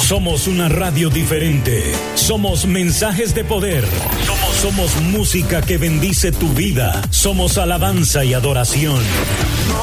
Somos una radio diferente. Somos mensajes de poder. Somos música que bendice tu vida. Somos alabanza y adoración.